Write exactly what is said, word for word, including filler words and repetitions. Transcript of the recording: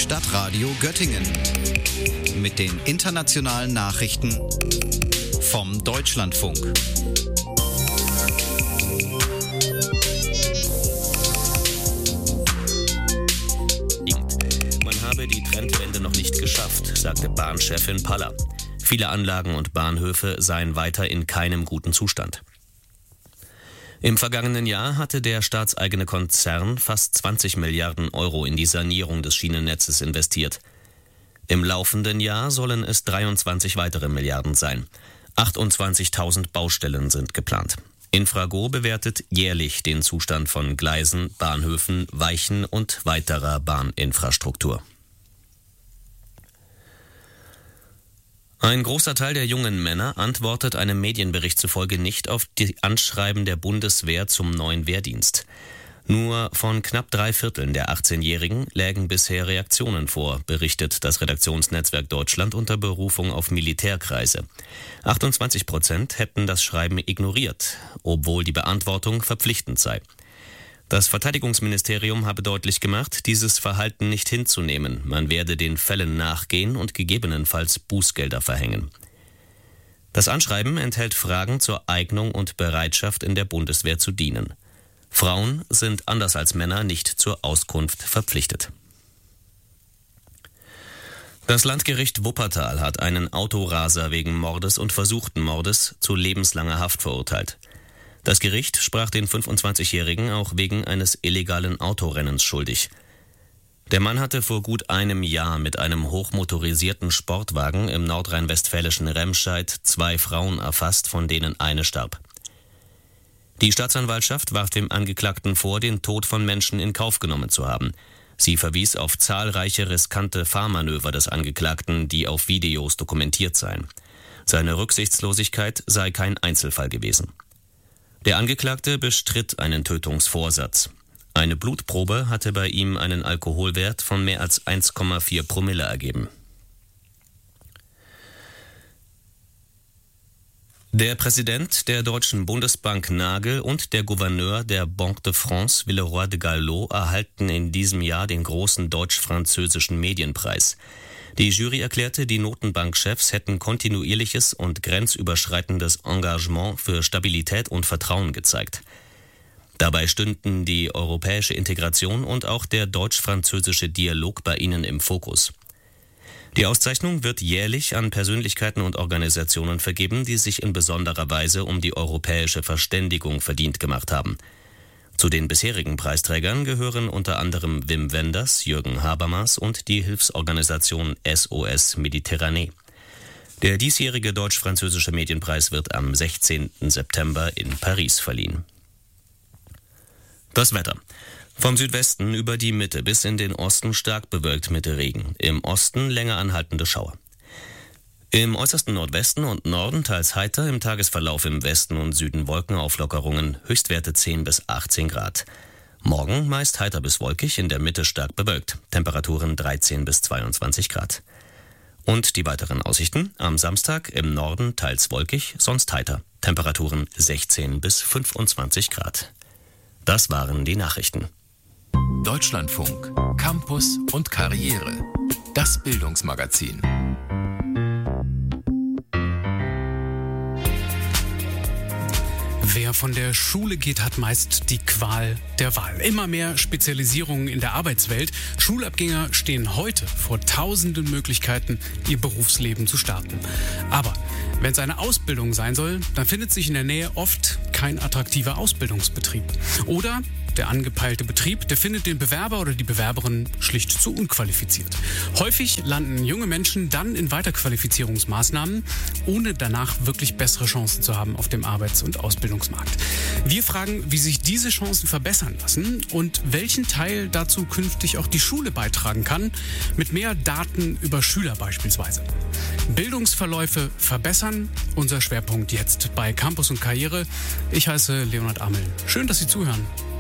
Stadtradio Göttingen mit den internationalen Nachrichten vom Deutschlandfunk. Man habe die Trendwende noch nicht geschafft, sagte Bahnchefin Paller. Viele Anlagen und Bahnhöfe seien weiter in keinem guten Zustand. Im vergangenen Jahr hatte der staatseigene Konzern fast zwanzig Milliarden Euro in die Sanierung des Schienennetzes investiert. Im laufenden Jahr sollen es dreiundzwanzig weitere Milliarden sein. achtundzwanzigtausend Baustellen sind geplant. Infrago bewertet jährlich den Zustand von Gleisen, Bahnhöfen, Weichen und weiterer Bahninfrastruktur. Ein großer Teil der jungen Männer antwortet einem Medienbericht zufolge nicht auf die Anschreiben der Bundeswehr zum neuen Wehrdienst. Nur von knapp drei Vierteln der achtzehnjährigen lägen bisher Reaktionen vor, berichtet das Redaktionsnetzwerk Deutschland unter Berufung auf Militärkreise. achtundzwanzig Prozent hätten das Schreiben ignoriert, obwohl die Beantwortung verpflichtend sei. Das Verteidigungsministerium habe deutlich gemacht, dieses Verhalten nicht hinzunehmen. Man werde den Fällen nachgehen und gegebenenfalls Bußgelder verhängen. Das Anschreiben enthält Fragen zur Eignung und Bereitschaft, in der Bundeswehr zu dienen. Frauen sind anders als Männer nicht zur Auskunft verpflichtet. Das Landgericht Wuppertal hat einen Autoraser wegen Mordes und versuchten Mordes zu lebenslanger Haft verurteilt. Das Gericht sprach den fünfundzwanzigjährigen auch wegen eines illegalen Autorennens schuldig. Der Mann hatte vor gut einem Jahr mit einem hochmotorisierten Sportwagen im nordrhein-westfälischen Remscheid zwei Frauen erfasst, von denen eine starb. Die Staatsanwaltschaft warf dem Angeklagten vor, den Tod von Menschen in Kauf genommen zu haben. Sie verwies auf zahlreiche riskante Fahrmanöver des Angeklagten, die auf Videos dokumentiert seien. Seine Rücksichtslosigkeit sei kein Einzelfall gewesen. Der Angeklagte bestritt einen Tötungsvorsatz. Eine Blutprobe hatte bei ihm einen Alkoholwert von mehr als eins Komma vier Promille ergeben. Der Präsident der Deutschen Bundesbank Nagel und der Gouverneur der Banque de France Villeroy de Galhau erhalten in diesem Jahr den großen deutsch-französischen Medienpreis. Die Jury erklärte, die Notenbankchefs hätten kontinuierliches und grenzüberschreitendes Engagement für Stabilität und Vertrauen gezeigt. Dabei stünden die europäische Integration und auch der deutsch-französische Dialog bei ihnen im Fokus. Die Auszeichnung wird jährlich an Persönlichkeiten und Organisationen vergeben, die sich in besonderer Weise um die europäische Verständigung verdient gemacht haben. Zu den bisherigen Preisträgern gehören unter anderem Wim Wenders, Jürgen Habermas und die Hilfsorganisation S O S Mediterranee. Der diesjährige deutsch-französische Medienpreis wird am sechzehnten September in Paris verliehen. Das Wetter. Vom Südwesten über die Mitte bis in den Osten stark bewölkt mit Regen. Im Osten länger anhaltende Schauer. Im äußersten Nordwesten und Norden teils heiter, im Tagesverlauf im Westen und Süden Wolkenauflockerungen, Höchstwerte zehn bis achtzehn Grad. Morgen meist heiter bis wolkig, in der Mitte stark bewölkt, Temperaturen dreizehn bis zweiundzwanzig Grad. Und die weiteren Aussichten: am Samstag im Norden teils wolkig, sonst heiter, Temperaturen sechzehn bis fünfundzwanzig Grad. Das waren die Nachrichten. Deutschlandfunk, Campus und Karriere. Das Bildungsmagazin. Wer von der Schule geht, hat meist die Qual der Wahl. Immer mehr Spezialisierungen in der Arbeitswelt. Schulabgänger stehen heute vor tausenden Möglichkeiten, ihr Berufsleben zu starten. Aber wenn es eine Ausbildung sein soll, dann findet sich in der Nähe oft kein attraktiver Ausbildungsbetrieb. Oder der angepeilte Betrieb, der findet den Bewerber oder die Bewerberin schlicht zu unqualifiziert. Häufig landen junge Menschen dann in Weiterqualifizierungsmaßnahmen, ohne danach wirklich bessere Chancen zu haben auf dem Arbeits- und Ausbildungsmarkt. Wir fragen, wie sich diese Chancen verbessern lassen und welchen Teil dazu künftig auch die Schule beitragen kann, mit mehr Daten über Schüler beispielsweise. Bildungsverläufe verbessern, unser Schwerpunkt jetzt bei Campus und Karriere. Ich heiße Leonhard Amel. Schön, dass Sie zuhören.